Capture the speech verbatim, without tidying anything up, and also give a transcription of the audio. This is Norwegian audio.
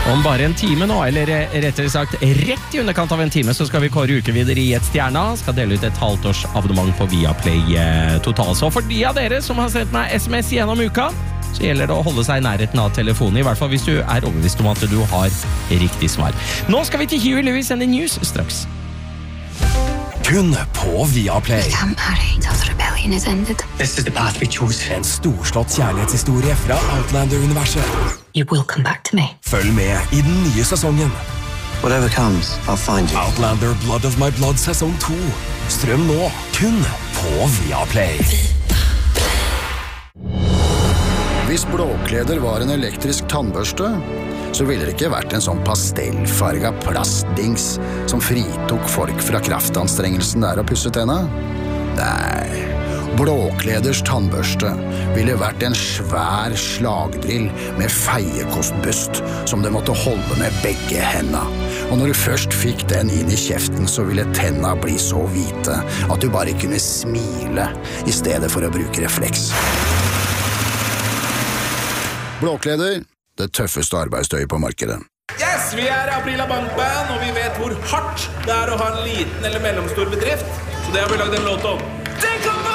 Om bare en time nå, eller rettere sagt rett i underkant av en time, så skal vi kåre ukevidere i et stjerna, skal dele ut et halvt års abonnement på Viaplay eh, totalt. Så for de av dere som har sendt meg sms gjennom uka, så gjelder det å holde seg i nærheten av telefonen, i hvert fall hvis du er overbevist om at du har riktig svar. Nå skal vi til Huey Lewis and the News straks. Kun på Viaplay. We can't marry until the rebellion is ended. This is the path we chose. En storslått kjærlighetshistorie fra Outlander-universet. You will come back to me. Følg med i den nye sesongen. Whatever comes, I'll find you. Outlander Blood of My Blood sesong to. Strøm nå, kun på Viaplay. Hvis blåkleder var en elektrisk tannbørste, så ville det ikke vært en sånn pastellfarga plastdings som fritok folk fra kraftanstrengelsen der å pusse tenna. Nei, blåkleders tannbørste ville vært en svær slagdrill med feiekostbøst som det måtte holde med begge hendene. Og når du først fikk den inn i kjeften, så ville tenna bli så hvite at du bare kunne smile i stedet for å bruke refleks. Blåkleder, det tøffeste arbeidsstøyet på markedet. Yes, vi er Aprila Bankband, og vi vet hvor hardt det er å ha en liten eller mellomstor bedrift. Så det har vi lagd en låt om.